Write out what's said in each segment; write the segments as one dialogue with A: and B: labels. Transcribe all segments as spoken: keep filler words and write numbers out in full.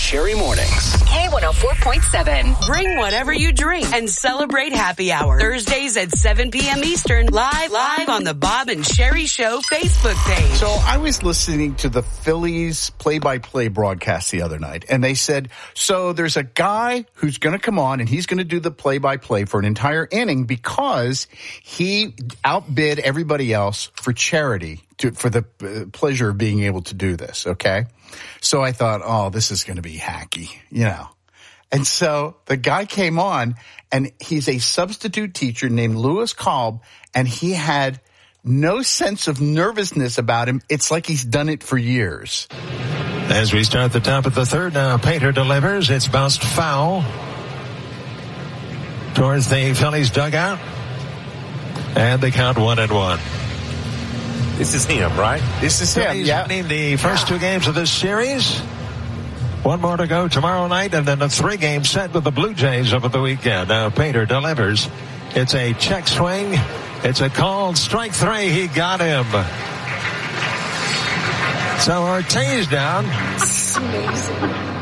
A: Sherry Mornings.
B: K one oh four point seven.
C: Bring whatever you drink and celebrate happy hour. Thursdays at seven p.m. Eastern, live, live on the Bob and Sherry Show Facebook page.
D: So I was listening to the Phillies play-by-play broadcast the other night, and they said, so there's a guy who's going to come on, and he's going to do the play-by-play for an entire inning because he outbid everybody else for charity, to, for the uh, pleasure of being able to do this, okay? So I thought, oh, this is going to be hacky, you know. And so the guy came on, and he's a substitute teacher named Lewis Kolb, and he had no sense of nervousness about him. It's like he's done it for years.
E: As we start the top of the third, now Painter delivers. It's bounced foul towards the Phillies dugout. And they count one and one.
F: This is him, right?
D: This is him, yeah.
E: Winning the first two games of this series. One more to go tomorrow night, and then a three-game set with the Blue Jays over the weekend. Now Painter delivers. It's a check swing. It's a called strike three. He got him. So Ortiz down.
D: That's amazing.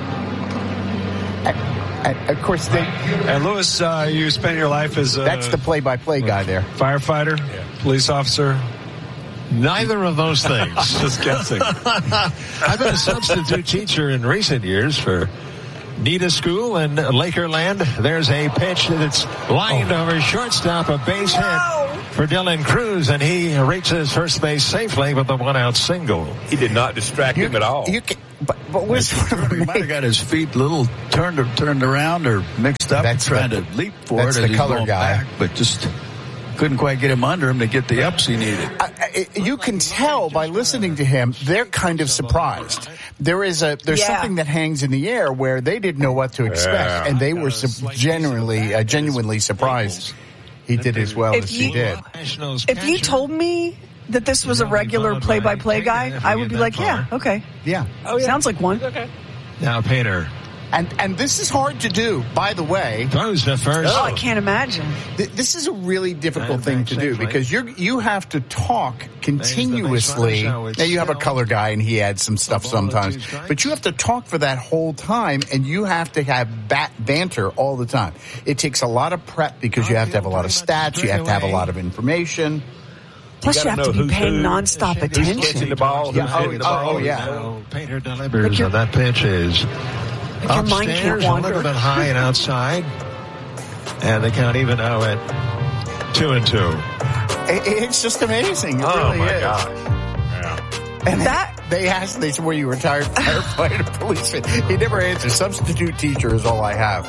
D: And, and of course, they...
G: And Lewis, uh, you spent your life as a...
D: That's the play-by-play guy there.
G: Firefighter, yeah. Police officer.
E: Neither of those things.
G: Just guessing.
E: I've been a substitute teacher in recent years for Nita School and Lakerland. There's a pitch that's lined oh. over shortstop, a base hit no. for Dylan Cruz, and he reaches first base safely with the one-out single.
F: He did not distract
D: you,
F: him at all.
D: You can, but but was
H: he might have got his feet a little turned turned around or mixed up,
D: that's
H: trying
D: the,
H: to leap for
D: that's
H: it.
D: That's the color guy,
H: back, but just couldn't quite get him under him to get the ups he needed.
D: I, I, you can tell by listening to him, they're kind of surprised. There is a there's yeah. something that hangs in the air where they didn't know what to expect, yeah. and they were su- genuinely uh, genuinely surprised he did as well
I: if
D: as
I: you,
D: he did.
I: If you told me that this was a regular play-by-play guy, I would be like, yeah, okay.
D: Yeah.
I: Oh, yeah. Sounds like one.
F: Okay.
E: Now Painter.
D: And and this is hard to do, by the way.
E: Throws the first.
I: Oh, I can't imagine.
D: Th- this is a really difficult thing to do because you you have to talk continuously. Now, you have a color guy, and he adds some stuff sometimes. But you have to talk for that whole time, and you have to have bat banter all the time. It takes a lot of prep because you have to have a lot of stats. You have to have a lot of information.
I: Plus, you, you have to be paying nonstop attention.
F: Who's catching the ball?
D: Yeah,
F: who's
D: oh,
F: the ball?
D: oh, yeah.
E: Painter delivers, and that pitch is upstairs, a little bit high and outside. And they count even now at two and two.
D: It's just amazing. It
F: oh,
D: really
F: my
D: is.
F: gosh. Yeah.
D: And that, they asked, they said, were you retired firefighter, policeman? He never answered. Substitute teacher is all I have.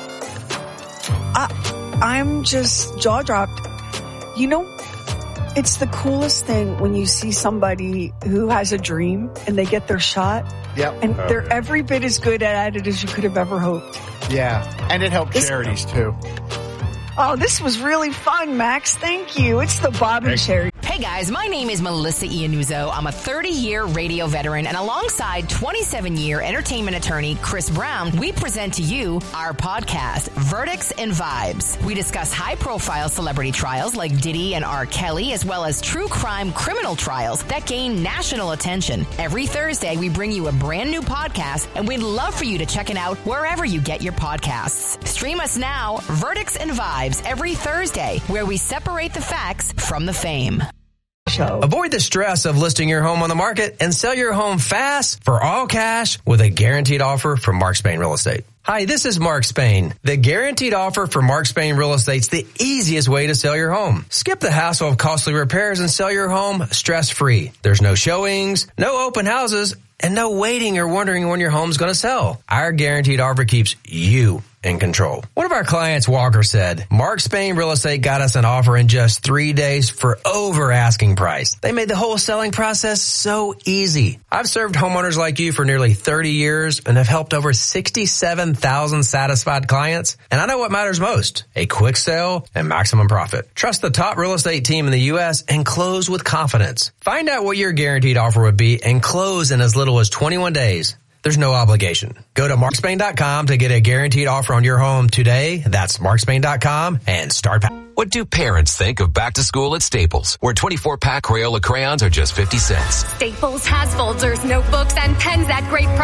I: I, I'm just jaw dropped. You know, it's the coolest thing when you see somebody who has a dream and they get their shot.
D: Yep.
I: And
F: oh,
I: they're
F: yeah.
I: every bit as good at it as you could have ever hoped.
D: Yeah. And it helped
I: this,
D: charities, too.
I: Oh, this was really fun, Max. Thank you. It's the Bob and Sherry.
B: Hey guys, my name is Melissa Iannuzzo. I'm a thirty-year radio veteran, and alongside twenty-seven-year entertainment attorney Chris Brown, we present to you our podcast, Verdicts and Vibes. We discuss high-profile celebrity trials like Diddy and R. Kelly, as well as true crime criminal trials that gain national attention. Every Thursday, we bring you a brand new podcast, and we'd love for you to check it out wherever you get your podcasts. Stream us now, Verdicts and Vibes, every Thursday, where we separate the facts from the fame.
I: Show.
J: Avoid the stress of listing your home on the market and sell your home fast for all cash with a guaranteed offer from Mark Spain Real Estate. Hi, this is Mark Spain. The guaranteed offer from Mark Spain Real Estate's the easiest way to sell your home. Skip the hassle of costly repairs and sell your home stress-free. There's no showings, no open houses, and no waiting or wondering when your home's going to sell. Our guaranteed offer keeps you in control. One of our clients, Walker, said, Mark Spain Real Estate got us an offer in just three days for over asking price. They made the whole selling process so easy. I've served homeowners like you for nearly thirty years and have helped over sixty-seven thousand satisfied clients. And I know what matters most, a quick sale and maximum profit. Trust the top real estate team in the U S and close with confidence. Find out what your guaranteed offer would be and close in as little as twenty-one days. There's no obligation. Go to mark spain dot com to get a guaranteed offer on your home today. That's mark spain dot com and start.
K: What do parents think of back to school at Staples, where twenty-four pack Crayola crayons are just fifty cents?
L: Staples has folders, notebooks, and pens at great prices.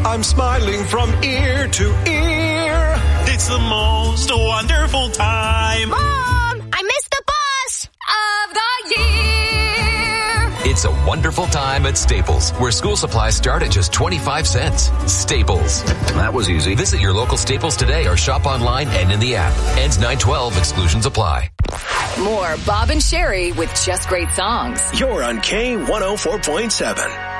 A: I'm smiling from ear to ear.
L: It's the most wonderful time.
M: Mom, I missed the bus of the year.
K: It's a wonderful time at Staples, where school supplies start at just twenty-five cents. Staples.
A: That was easy.
K: Visit your local Staples today or shop online and in the app. Ends nine twelve. Exclusions apply.
B: More Bob and Sherry with Just Great Songs.
A: You're on K one oh four point seven.